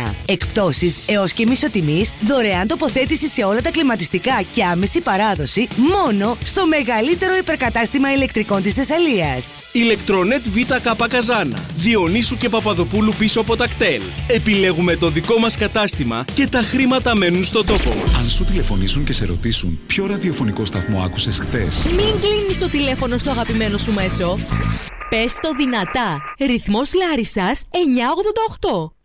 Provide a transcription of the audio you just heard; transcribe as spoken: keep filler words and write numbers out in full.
Καζάνα. Εκπτώσεις έως και μισοτιμής, δωρεάν τοποθέτηση σε όλα τα κλιματιστικά και άμεση παράδοση μόνο στο μεγαλύτερο υπερκατάστημα ηλεκτρικών της Θεσσαλίας. Ηλεκτρονέτ Β Κ Καζάνα. Διονύσου και Παπαδοπούλου πίσω από τα κτέλ. Επιλέγουμε το δικό μας κατάστημα και τα χρήματα μένουν στο τόπο μας. Αν σου τηλεφωνήσουν και σε ρωτήσουν ποιο ραδιοφωνικό σταθμό άκουσες χθες, μην κλείνεις το τηλέφωνο στο αγαπημένο σου μέσο. Πες το δυνατά. Ρυθμός Λάρισσας εννιακόσια ογδόντα οκτώ.